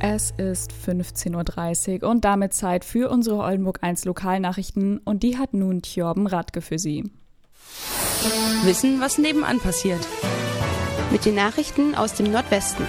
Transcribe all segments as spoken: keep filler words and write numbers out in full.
Es ist fünfzehn Uhr dreißig und damit Zeit für unsere Oldenburg eins Lokalnachrichten und die hat nun Tjorben Radke für Sie. Wissen, was nebenan passiert. Mit den Nachrichten aus dem Nordwesten.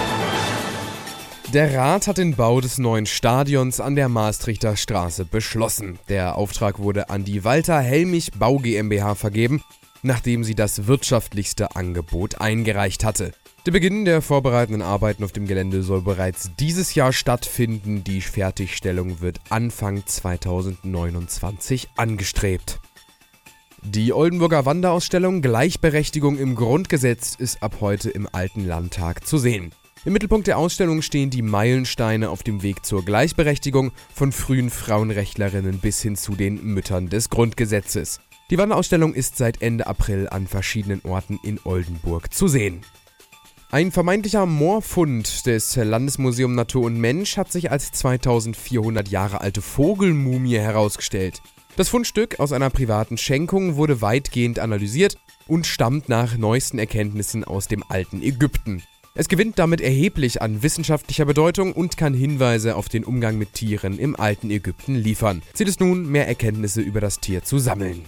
Der Rat hat den Bau des neuen Stadions an der Maastrichter Straße beschlossen. Der Auftrag wurde an die Walter Helmich Bau GmbH vergeben, nachdem sie das wirtschaftlichste Angebot eingereicht hatte. Der Beginn der vorbereitenden Arbeiten auf dem Gelände soll bereits dieses Jahr stattfinden. Die Fertigstellung wird Anfang zweitausendneunundzwanzig angestrebt. Die Oldenburger Wanderausstellung Gleichberechtigung im Grundgesetz ist ab heute im Alten Landtag zu sehen. Im Mittelpunkt der Ausstellung stehen die Meilensteine auf dem Weg zur Gleichberechtigung von frühen Frauenrechtlerinnen bis hin zu den Müttern des Grundgesetzes. Die Wanderausstellung ist seit Ende April an verschiedenen Orten in Oldenburg zu sehen. Ein vermeintlicher Moorfund des Landesmuseum Natur und Mensch hat sich als zweitausendvierhundert Jahre alte Vogelmumie herausgestellt. Das Fundstück aus einer privaten Schenkung wurde weitgehend analysiert und stammt nach neuesten Erkenntnissen aus dem alten Ägypten. Es gewinnt damit erheblich an wissenschaftlicher Bedeutung und kann Hinweise auf den Umgang mit Tieren im alten Ägypten liefern. Ziel ist nun, mehr Erkenntnisse über das Tier zu sammeln.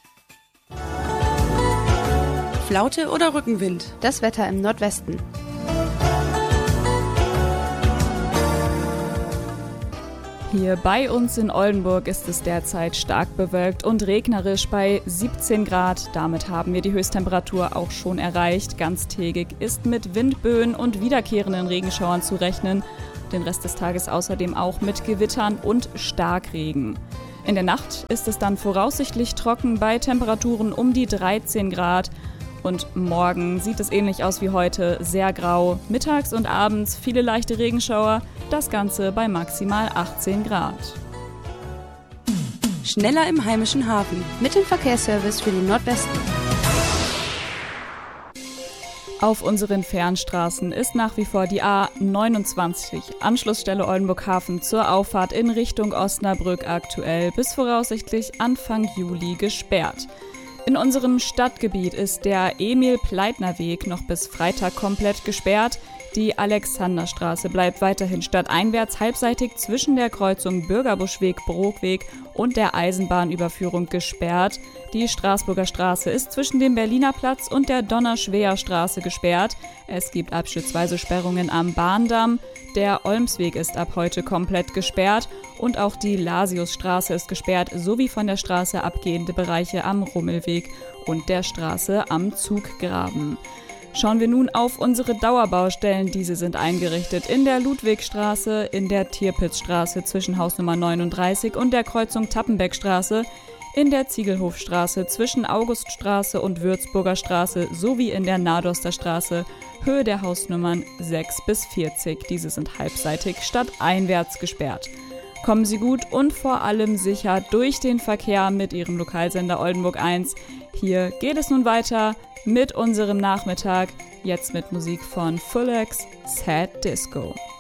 Flaute oder Rückenwind? Das Wetter im Nordwesten. Hier bei uns in Oldenburg ist es derzeit stark bewölkt und regnerisch bei siebzehn Grad. Damit haben wir die Höchsttemperatur auch schon erreicht. Ganztägig ist mit Windböen und wiederkehrenden Regenschauern zu rechnen. Den Rest des Tages außerdem auch mit Gewittern und Starkregen. In der Nacht ist es dann voraussichtlich trocken bei Temperaturen um die dreizehn Grad. Und morgen sieht es ähnlich aus wie heute, sehr grau. Mittags und abends viele leichte Regenschauer, das Ganze bei maximal achtzehn Grad. Schneller im heimischen Hafen. Mit dem Verkehrsservice für den Nordwesten. Auf unseren Fernstraßen ist nach wie vor die A neunundzwanzig, Anschlussstelle Oldenburg Hafen zur Auffahrt in Richtung Osnabrück aktuell bis voraussichtlich Anfang Juli gesperrt. In unserem Stadtgebiet ist der Emil-Pleitner-Weg noch bis Freitag komplett gesperrt. Die Alexanderstraße bleibt weiterhin stadteinwärts halbseitig zwischen der Kreuzung Bürgerbuschweg-Brookweg und der Eisenbahnüberführung gesperrt. Die Straßburger Straße ist zwischen dem Berliner Platz und der Donnerschweer-Straße gesperrt. Es gibt abschnittsweise Sperrungen am Bahndamm. Der Olmsweg ist ab heute komplett gesperrt und auch die Lasiusstraße ist gesperrt, sowie von der Straße abgehende Bereiche am Rummelweg und der Straße am Zuggraben. Schauen wir nun auf unsere Dauerbaustellen. Diese sind eingerichtet in der Ludwigstraße, in der Tirpitzstraße zwischen Hausnummer neununddreißig und der Kreuzung Tappenbeckstraße, in der Ziegelhofstraße zwischen Auguststraße und Würzburger Straße sowie in der Nadoster Straße, Höhe der Hausnummern sechs bis vierzig. Diese sind halbseitig stadteinwärts gesperrt. Kommen Sie gut und vor allem sicher durch den Verkehr mit Ihrem Lokalsender Oldenburg eins. Hier geht es nun weiter mit unserem Nachmittag, jetzt mit Musik von Full X, Sad Disco.